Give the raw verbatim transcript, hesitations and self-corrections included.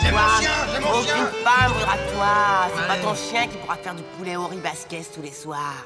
C'est toi. mon chien, c'est mon chien. Aucune femme voudra de toi. C'est Ouais. pas ton chien qui pourra faire du poulet au riz basquez tous les soirs.